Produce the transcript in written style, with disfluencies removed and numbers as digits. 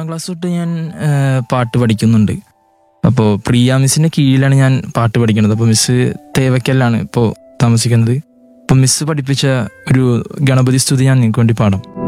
Class തൊട്ട് ഞാൻ പാട്ട് പഠിക്കുന്നുണ്ട്. അപ്പോൾ പ്രിയ മിസ്സിൻ്റെ കീഴിലാണ് ഞാൻ പാട്ട് പഠിക്കുന്നത്. അപ്പോൾ മിസ്സ് തേവയ്ക്കലാണ് ഇപ്പോൾ താമസിക്കുന്നത്. അപ്പം മിസ്സ് പഠിപ്പിച്ച ഒരു ഗണപതി സ്തുതി ഞാൻ നിങ്ങൾക്ക് വേണ്ടി പാടാം.